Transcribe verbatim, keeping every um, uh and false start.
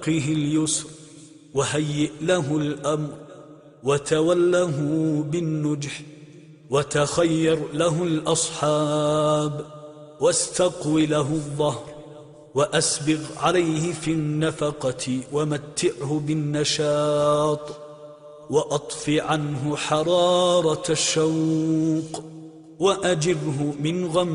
رزقه اليسر وهيئ له الأمر وتوله بالنجح وتخير له الأصحاب واستقو له الظهر وأسبغ عليه في النفقة ومتعه بالنشاط وأطف عنه حرارة الشوق وأجره من غم